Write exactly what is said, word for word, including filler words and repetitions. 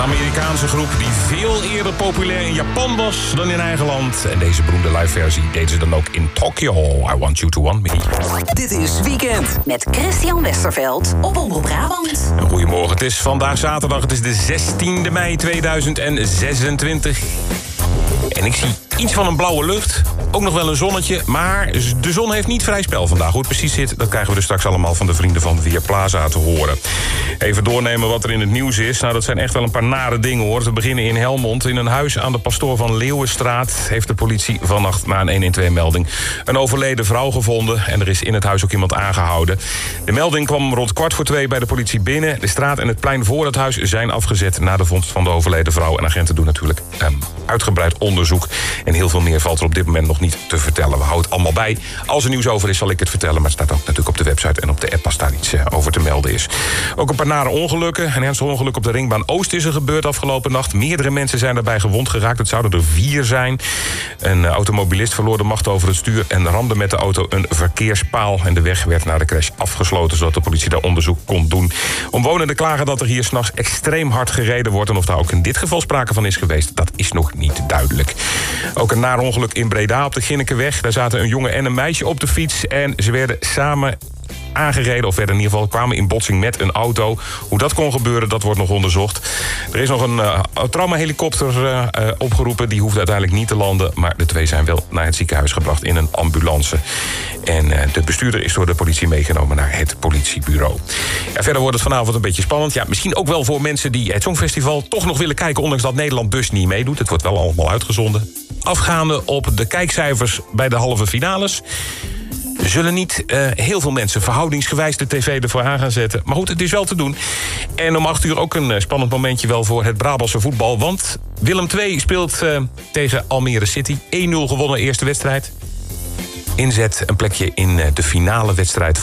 Amerikaanse groep die veel eerder populair in Japan was dan in eigen land. En deze beroemde liveversie deden ze dan ook in Tokyo. I Want You To Want Me. Dit is Weekend met Christian Westerveld op Omroep Brabant. Goedemorgen, het is vandaag zaterdag. Het is de zestiende mei tweeduizend zesentwintig. En ik zie iets van een blauwe lucht. Ook nog wel een zonnetje, maar de zon heeft niet vrij spel vandaag. Hoe het precies zit, dat krijgen we dus straks allemaal van de vrienden van Weerplaza te horen. Even doornemen wat er in het nieuws is. Nou, dat zijn echt wel een paar nare dingen, hoor. We beginnen in Helmond. In een huis aan de Pastoor van Leeuwenstraat heeft de politie vannacht na een honderdtwaalf-melding een overleden vrouw gevonden. En er is in het huis ook iemand aangehouden. De melding kwam rond kwart voor twee bij de politie binnen. De straat en het plein voor het huis zijn afgezet na de vondst van de overleden vrouw. En agenten doen natuurlijk um, uitgebreid onderzoek. En heel veel meer valt er op dit moment nog niet te vertellen. We houden het allemaal bij. Als er nieuws over is, zal ik het vertellen. Maar het staat ook natuurlijk op de website en op de app als daar iets uh, over te melden is. Ook een paar nare ongelukken. Een ernstig ongeluk op de Ringbaan Oost is er gebeurd afgelopen nacht. Meerdere mensen zijn daarbij gewond geraakt. Het zouden er vier zijn. Een uh, automobilist verloor de macht over het stuur en ramde met de auto een verkeerspaal. En de weg werd na de crash afgesloten, zodat de politie daar onderzoek kon doen. Omwonenden klagen dat er hier 's nachts extreem hard gereden wordt. En of daar ook in dit geval sprake van is geweest, dat is nog niet duidelijk. Ook een naar ongeluk in Breda op de Ginnekeweg. Daar zaten een jongen en een meisje op de fiets en ze werden samen aangereden, of werden in ieder geval kwamen in botsing met een auto. Hoe dat kon gebeuren, dat wordt nog onderzocht. Er is nog een uh, traumahelikopter uh, uh, opgeroepen. Die hoeft uiteindelijk niet te landen, maar de twee zijn wel naar het ziekenhuis gebracht in een ambulance. En uh, de bestuurder is door de politie meegenomen naar het politiebureau. Ja, verder wordt het vanavond een beetje spannend. Ja, misschien ook wel voor mensen die het Songfestival toch nog willen kijken, ondanks dat Nederland dus niet meedoet. Het wordt wel allemaal uitgezonden. Afgaande op de kijkcijfers bij de halve finales zullen niet uh, heel veel mensen verhoudingsgewijs de tv ervoor aan gaan zetten. Maar goed, het is wel te doen. En om acht uur ook een uh, spannend momentje wel voor het Brabantse voetbal. Want Willem twee speelt uh, tegen Almere City. één nul gewonnen eerste wedstrijd. Inzet een plekje in uh, de finale wedstrijd